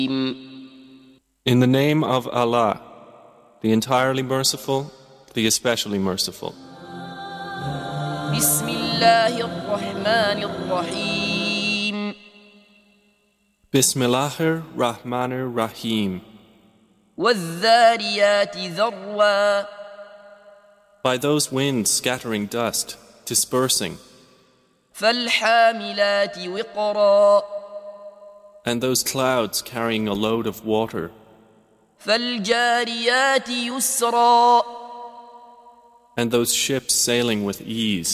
In the name of Allah, the entirely merciful, the especially merciful. بسم الله الرحمن الرحيم Bismillahir Rahmanir Rahim. والذاريات ذروا By those winds scattering dust, dispersing, فالحاملات وقرا and those clouds carrying a load of water, فالجاريات يسرا and those ships sailing with ease,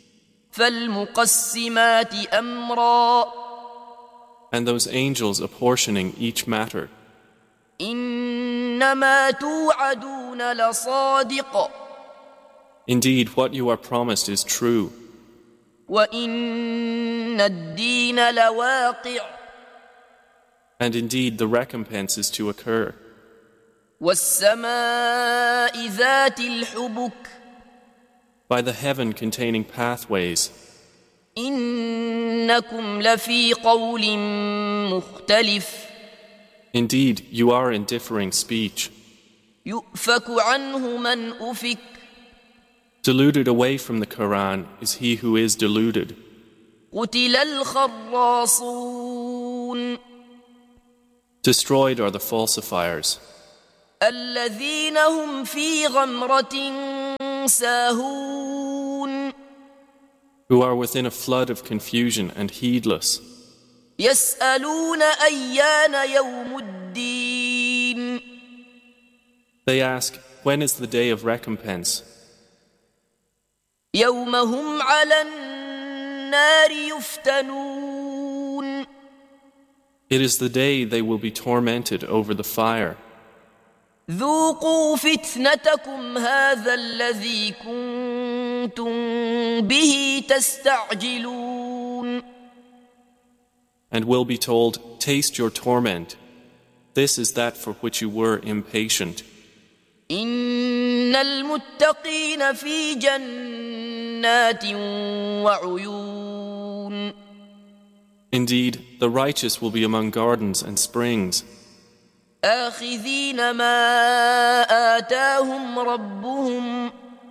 فالمقسمات أمرا and those angels apportioning each matter. إنما توعدون لصادق Indeed, what you are promised is true, وإن الدين لواقع and indeed the recompense is to occur. والسماء ذات الحبك By the heaven containing pathways, إنكم لفي قول مختلف indeed you are in differing speech. يؤفك عنه من أفك Deluded away from the Quran is he who is deluded. قتل الخراصون Destroyed are the falsifiers, الذين هم في غمرة ساهون who are within a flood of confusion and heedless. يسألون أيان يوم الدين They ask, when is the day of recompense? يوم هم على النار يفتنون It is the day they will be tormented over the fire. ذوقوا فتنتكم هذا الذي كنتم به تستعجلون And will be told, taste your torment. This is that for which you were impatient. إن المتقين في جنات وعيون Indeed, the righteous will be among gardens and springs, آخذين ما آتاهم ربهم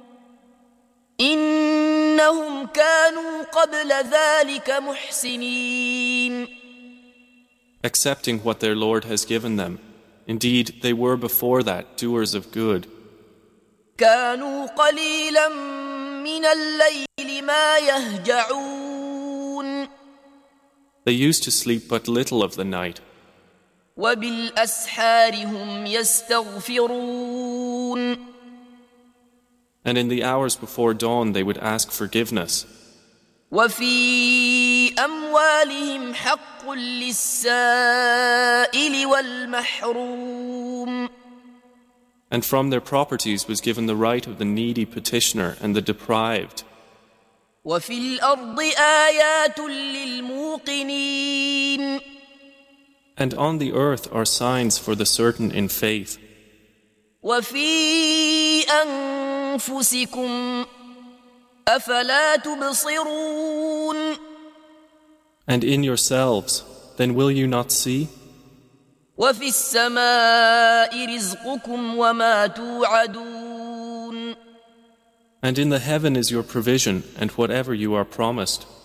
إنهم كانوا قبل ذلك محسنين accepting what their Lord has given them. Indeed, they were before that doers of good. كانوا قليلا من الليل ما يهجعون They used to sleep but little of the night, وبالأسحار هم يستغفرون and in the hours before dawn they would ask forgiveness. وفي أموالهم حق للسائل والمحروم And from their properties was given the right of the needy petitioner and the deprived. وفي الأرض آيات للموقنين And on the earth are signs for the certain in faith. وفي أنفسكم أفلا تبصرون And in yourselves, then will you not see? وفي السماء رزقكم وما توعدون And in the heaven is your provision and whatever you are promised.